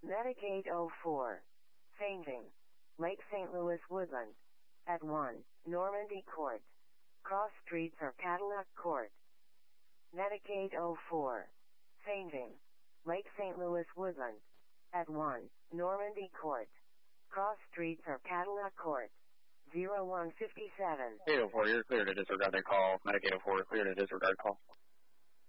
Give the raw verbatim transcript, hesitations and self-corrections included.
Medicaid oh four. Fainting. Lake Saint Louis Woodland. At one, Normandy Court. Cross Streets or Cadillac Court. Medicaid oh four. Fainting. Lake Saint Louis Woodland. At one, Normandy Court. Cross Streets or Cadillac Court. zero one fifty-seven. eight oh four, you're clear to disregard that call. Medicaid oh four, clear to disregard call.